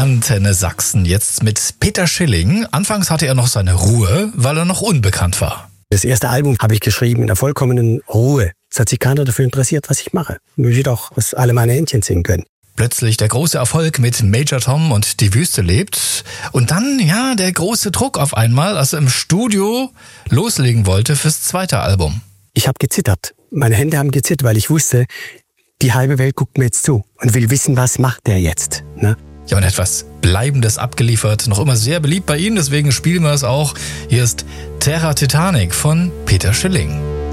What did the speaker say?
Antenne Sachsen, jetzt mit Peter Schilling. Anfangs hatte er noch seine Ruhe, weil er noch unbekannt war. Das erste Album habe ich geschrieben in der vollkommenen Ruhe. Es hat sich keiner dafür interessiert, was ich mache. Ich will doch, dass alle meine Entchen singen können. Plötzlich der große Erfolg mit Major Tom und Die Wüste lebt. Und dann, ja, der große Druck auf einmal, als er im Studio loslegen wollte fürs zweite Album. Ich habe gezittert. Meine Hände haben gezittert, weil ich wusste, die halbe Welt guckt mir jetzt zu und will wissen, was macht der jetzt, ne? Ja, und etwas Bleibendes abgeliefert. Noch immer sehr beliebt bei Ihnen, deswegen spielen wir es auch. Hier ist Terra Titanic von Peter Schilling.